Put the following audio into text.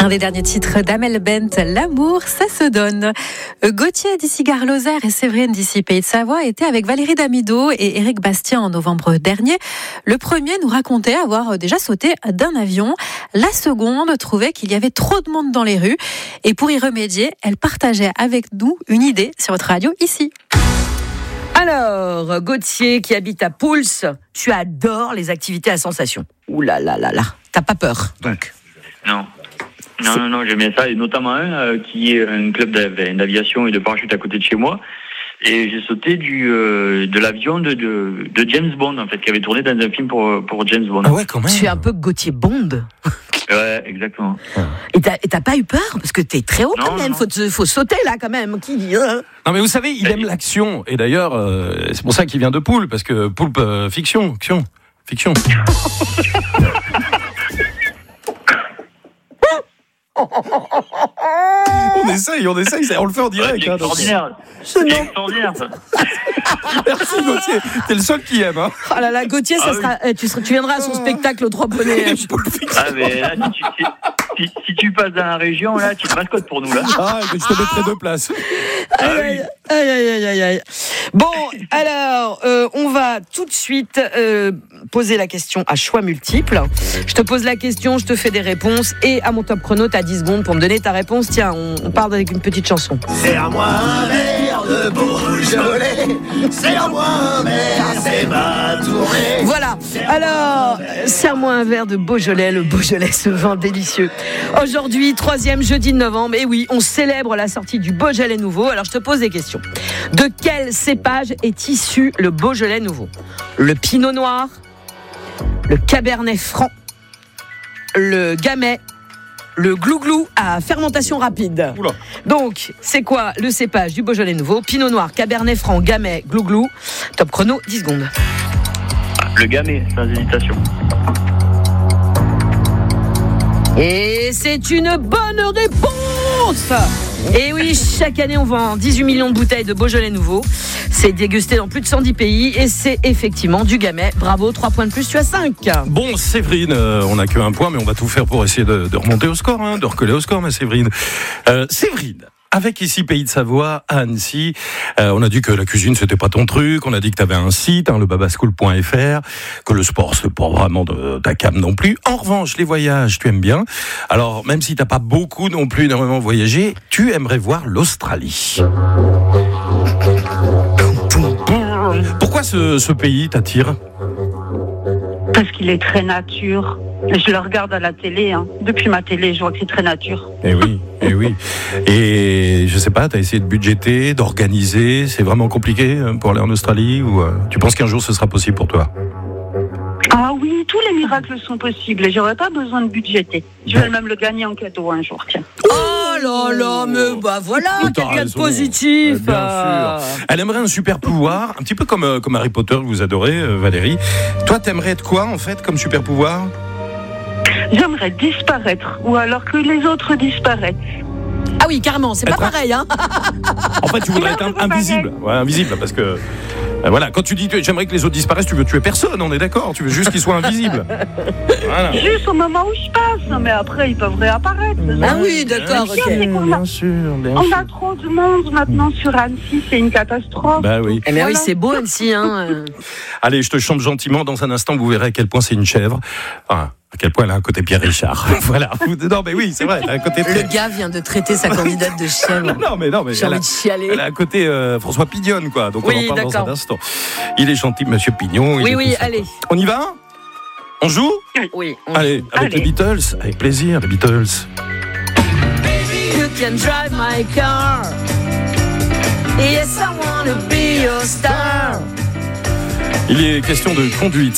Un des derniers titres d'Amel Bent, L'amour, ça se donne. Gauthier d'ici Gare-Lozère et Séverine d'ici Pays de Savoie étaient avec Valérie Damido et Éric Bastien en novembre dernier. Le premier nous racontait avoir déjà sauté d'un avion. La seconde trouvait qu'il y avait trop de monde dans les rues. Et pour y remédier, elle partageait avec nous une idée sur votre radio ici. Alors, Gauthier qui habite à Pouls, tu adores les activités à sensation. Ouh là là là là, t'as pas peur donc? Non, j'aime bien ça, et notamment un qui est un club d'aviation et de parachute à côté de chez moi. Et j'ai sauté de l'avion de James Bond, en fait, qui avait tourné dans un film pour James Bond. Ah ouais, quand même. Tu es un peu Gauthier Bond. Ouais, exactement. Et t'as pas eu peur? Parce que t'es très haut quand même, faut sauter là quand même. Qui dit Non mais vous savez, il aime l'action. Et d'ailleurs, c'est pour ça qu'il vient de Poulpe, parce que Poulpe, fiction. On essaye, on le fait en direct. C'est extraordinaire. C'est extraordinaire, ça. Merci Gauthier, t'es le seul qui aime. Hein. Oh là là, Gauthier, tu viendras à son spectacle aux Trois Poneys. Ah mais là, si tu passes dans la région, là, tu te mascottes pour nous, là. Ah, mais je te mettrai 2 places. Aïe. Bon, alors, on va tout de suite poser la question à choix multiples. Je te pose la question, je te fais des réponses, et à mon top chrono, t'as 10 secondes pour me donner ta réponse. Tiens, on part avec une petite chanson. C'est à moi un verre de Beaujolais, c'est à moi un verre, c'est ma tournée. Voilà, alors, serre-moi un verre de Beaujolais, le Beaujolais, ce vin délicieux. Aujourd'hui, 3e jeudi de novembre, et oui, on célèbre la sortie du Beaujolais nouveau. Alors, je te pose des questions. De quel cépage est issu le Beaujolais nouveau? Le Pinot Noir, le Cabernet Franc, le Gamay, le Glouglou à fermentation rapide. Oula. Donc, c'est quoi le cépage du Beaujolais nouveau? Pinot Noir, Cabernet Franc, Gamay, Glouglou. Top chrono, 10 secondes. Le Gamay, sans hésitation. Et c'est une bonne réponse! Et oui, chaque année, on vend 18 millions de bouteilles de Beaujolais nouveau. C'est dégusté dans plus de 110 pays et c'est effectivement du Gamay. Bravo, 3 points de plus, tu as 5. Bon, Séverine, on n'a que 1 point, mais on va tout faire pour essayer de remonter au score, de recoller au score, ma Séverine. Séverine, avec ici Pays de Savoie, à Annecy, on a dit que la cuisine c'était pas ton truc, on a dit que tu avais un site, le babaschool.fr, que le sport c'est pas vraiment de ta came non plus. En revanche, les voyages, tu aimes bien. Alors, même si t'as pas beaucoup non plus énormément voyagé, tu aimerais voir l'Australie. Pourquoi ce pays t'attire ? Parce qu'il est très nature. Je le regarde à la télé. Depuis ma télé, je vois que c'est très nature. Eh oui. Et je sais pas, t'as essayé de budgéter, d'organiser. C'est vraiment compliqué pour aller en Australie ou tu penses qu'un jour ce sera possible pour toi ? Ah oui, tous les miracles sont possibles et j'aurais pas besoin de budgéter. Je vais même le gagner en cadeau un jour, tiens. Oh là là, mais voilà, quelqu'un de positif. Bien sûr. Elle aimerait un super pouvoir, un petit peu comme Harry Potter que vous adorez, Valérie. Toi, t'aimerais être quoi en fait comme super pouvoir ? J'aimerais disparaître, ou alors que les autres disparaissent. Ah oui, carrément, c'est pas pareil, En fait, tu voudrais être invisible. Ouais, invisible, parce que... voilà, quand tu dis j'aimerais que les autres disparaissent, tu veux tuer personne, on est d'accord. Tu veux juste qu'ils soient invisibles. Voilà. Juste au moment où je passe, mais après ils peuvent réapparaître. Ah oui, d'accord. Bien sûr. On a trop de monde maintenant sur Annecy, c'est une catastrophe. Bah oui. Mais oui, c'est beau Annecy. Allez, je te chante gentiment. Dans un instant, vous verrez à quel point c'est une chèvre. Enfin, à quel point elle a un côté Pierre Richard. Voilà. Non, mais oui, c'est vrai. Elle a un côté. Le gars vient de traiter sa candidate de chèvre. Non, mais j'ai envie de chialer. Elle a un côté François Pignonne, quoi. Donc oui, on en parle d'accord. dans un instant. Il est gentil, Monsieur Pignon. Oui, allez. On y va ? On joue ? Oui. Allez, avec les Beatles. Avec plaisir, les Beatles. You can drive my car. Yes, I wanna be your star. Il est question de conduite.